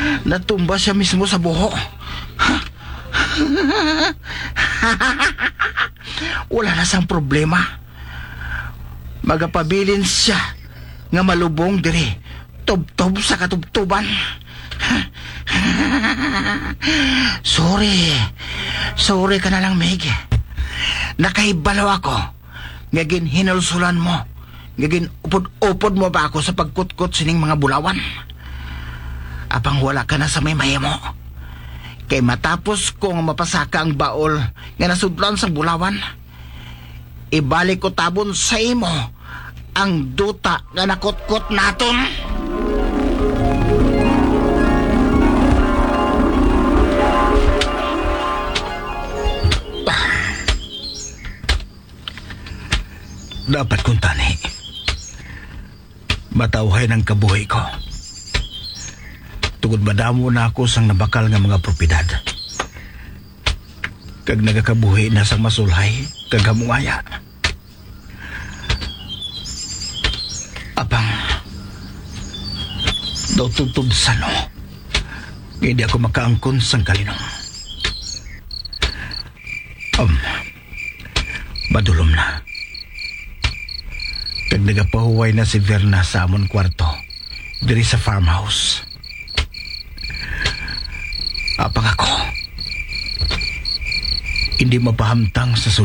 natumba siya mismo sa buho. Wala na sang problema. Magapabilin siya nga malubong diri tubtob sa katubtuban. Sorry ka na lang, Meg. Nakahibalaw ako nga ginhinulsulan mo, nga upod mo ba ako sa pagkutkot sining mga bulawan. Apang wala ka na sa may mahimo. Kay matapos ko nga mapasaka ang baol nga nasudlan sa bulawan, ibalik ko tabon sa imo ang duta nga nakutkot naton. Dapat kong tani matawhay ng kabuhi ko. Tugod madamo na ako sang nabakal nga mga propiedad. Kag nagakabuhi na sang masulhay kag hamungaya. Apang daw tubtub sa no. Hindi ako makaangkon sang kalinong. Madulom na. Kag nagapahuway na si Verna sa amon kwarto diri sa farmhouse. Apang ako hindi mapahamtang sa